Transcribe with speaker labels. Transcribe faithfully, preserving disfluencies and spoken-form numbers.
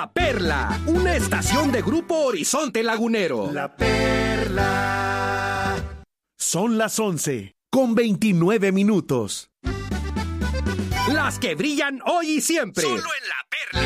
Speaker 1: La Perla, una estación de Grupo Horizonte Lagunero.
Speaker 2: La Perla.
Speaker 3: Son las once, con veintinueve minutos.
Speaker 1: Las que brillan hoy y siempre.
Speaker 4: Solo en La Perla.